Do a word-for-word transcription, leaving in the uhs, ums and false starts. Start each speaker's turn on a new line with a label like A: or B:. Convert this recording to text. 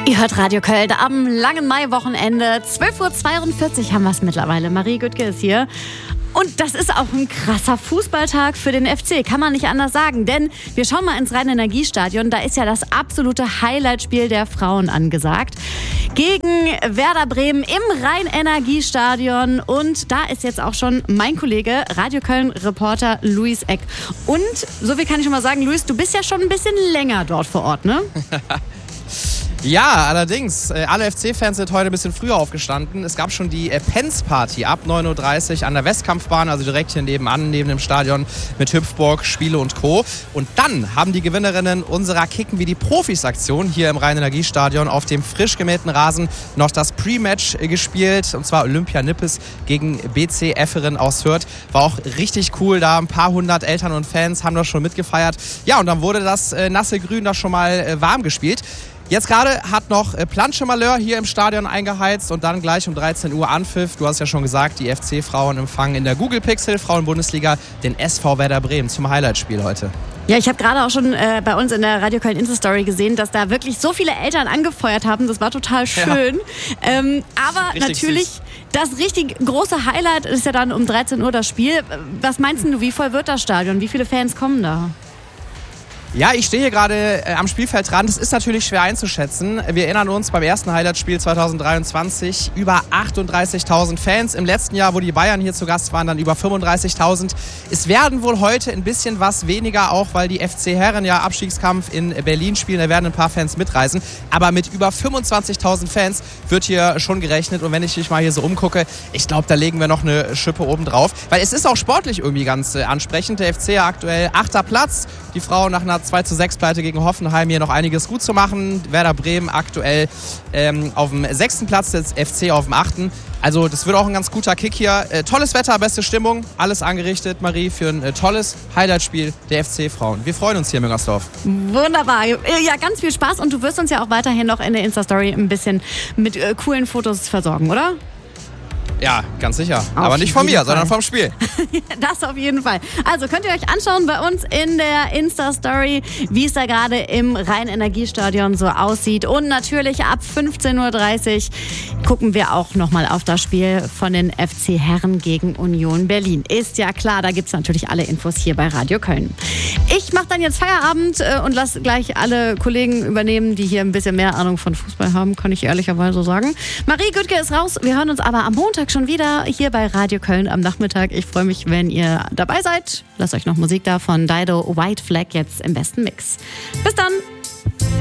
A: Ihr hört Radio Köln am langen Mai-Wochenende. zwölf Uhr zweiundvierzig haben wir es mittlerweile. Marie Güttke ist hier. Und das ist auch ein krasser Fußballtag für den F C, kann man nicht anders sagen. Denn wir schauen mal ins Rhein-Energiestadion. Da ist ja das absolute Highlightspiel der Frauen angesagt. Gegen Werder Bremen im Rhein-Energiestadion. Und da ist jetzt auch schon mein Kollege, Radio Köln-Reporter Luis Eck. Und so viel kann ich schon mal sagen, Luis, du bist ja schon ein bisschen länger dort vor Ort, ne?
B: Ja, allerdings. Alle F C-Fans sind heute ein bisschen früher aufgestanden. Es gab schon die Pens-Party ab neun Uhr dreißig an der Westkampfbahn, also direkt hier nebenan, neben dem Stadion mit Hüpfburg, Spiele und Co. Und dann haben die Gewinnerinnen unserer Kicken wie die Profis-Aktion hier im Rhein-Energiestadion auf dem frisch gemähten Rasen noch das Pre-Match gespielt. Und zwar Olympia Nippes gegen B C Efferen aus Hürth. War auch richtig cool da. Ein paar hundert Eltern und Fans haben das schon mitgefeiert. Ja, und dann wurde das äh, nasse Grün da schon mal äh, warm gespielt. Jetzt gerade hat noch Planche Malheur hier im Stadion eingeheizt und dann gleich um dreizehn Uhr Anpfiff. Du hast ja schon gesagt, die F C-Frauen empfangen in der Google Pixel Frauen-Bundesliga den S V Werder Bremen zum Highlightspiel heute.
A: Ja, ich habe gerade auch schon äh, bei uns in der Radio Köln Insta-Story gesehen, dass da wirklich so viele Eltern angefeuert haben. Das war total schön. Ja. Ähm, aber richtig natürlich, süß. Das richtig große Highlight ist ja dann um dreizehn Uhr das Spiel. Was meinst du, wie voll wird das Stadion? Wie viele Fans kommen da?
B: Ja, ich stehe hier gerade äh, am Spielfeldrand. Das ist natürlich schwer einzuschätzen. Wir erinnern uns beim ersten Highlight-Spiel zwanzig dreiundzwanzig über achtunddreißigtausend Fans. Im letzten Jahr, wo die Bayern hier zu Gast waren, dann über fünfunddreißigtausend. Es werden wohl heute ein bisschen was weniger, auch weil die F C-Herren ja Abstiegskampf in Berlin spielen. Da werden ein paar Fans mitreisen. Aber mit über fünfundzwanzigtausend Fans wird hier schon gerechnet. Und wenn ich mich mal hier so umgucke, ich glaube, da legen wir noch eine Schippe oben drauf. Weil es ist auch sportlich irgendwie ganz äh, ansprechend. Der F C ja aktuell achter Platz. Die Frauen nach einer zwei zu sechs Pleite gegen Hoffenheim hier noch einiges gut zu machen. Werder Bremen aktuell ähm, auf dem sechsten Platz, des F C auf dem achten. Also das wird auch ein ganz guter Kick hier. Äh, tolles Wetter, beste Stimmung, alles angerichtet, Marie, für ein äh, tolles Highlightspiel der F C-Frauen. Wir freuen uns hier in Müngersdorf.
A: Wunderbar. Ja, ganz viel Spaß und du wirst uns ja auch weiterhin noch in der Insta-Story ein bisschen mit äh, coolen Fotos versorgen, oder?
B: Ja, ganz sicher.
A: Auf
B: Aber nicht von mir,
A: Fall.
B: sondern vom Spiel.
A: Das auf jeden Fall. Also könnt ihr euch anschauen bei uns in der Insta-Story, wie es da gerade im Rhein-Energiestadion so aussieht. Und natürlich ab fünfzehn Uhr dreißig gucken wir auch nochmal auf das Spiel von den F C-Herren gegen Union Berlin. Ist ja klar, da gibt es natürlich alle Infos hier bei Radio Köln. Ich mache dann jetzt Feierabend und lasse gleich alle Kollegen übernehmen, die hier ein bisschen mehr Ahnung von Fußball haben, kann ich ehrlicherweise sagen. Marie Güttke ist raus. Wir hören uns aber am Montag schon wieder hier bei Radio Köln am Nachmittag. Ich freue mich, wenn ihr dabei seid. Lasst euch noch Musik da von Dido, White Flag jetzt im besten Mix. Bis dann!